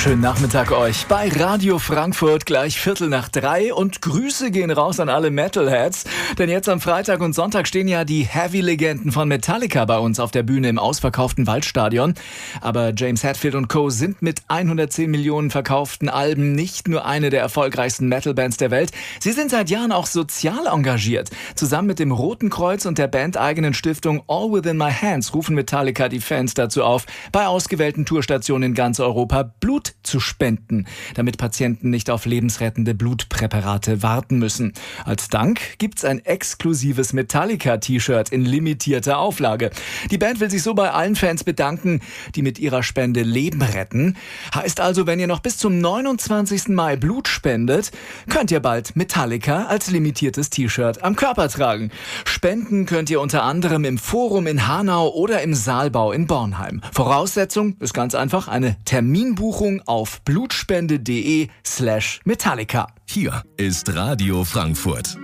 Schönen Nachmittag euch bei Radio Frankfurt, gleich 2:45 und Grüße gehen raus an alle Metalheads, denn jetzt am Freitag und Sonntag stehen ja die Heavy-Legenden von Metallica bei uns auf der Bühne im ausverkauften Waldstadion. Aber James Hetfield und Co. sind mit 110 Millionen verkauften Alben nicht nur eine der erfolgreichsten Metal-Bands der Welt, sie sind seit Jahren auch sozial engagiert. Zusammen mit dem Roten Kreuz und der bandeigenen Stiftung All Within My Hands rufen Metallica die Fans dazu auf, bei ausgewählten Tourstationen in ganz Europa Blut zu spenden, damit Patienten nicht auf lebensrettende Blutpräparate warten müssen. Als Dank gibt's ein exklusives Metallica-T-Shirt in limitierter Auflage. Die Band will sich so bei allen Fans bedanken, die mit ihrer Spende Leben retten. Heißt also, wenn ihr noch bis zum 29. Mai Blut spendet, könnt ihr bald Metallica als limitiertes T-Shirt am Körper tragen. Spenden könnt ihr unter anderem im Forum in Hanau oder im Saalbau in Bornheim. Voraussetzung ist ganz einfach eine Terminbuchung auf blutspende.de/Metallica. Hier ist Radio Frankfurt.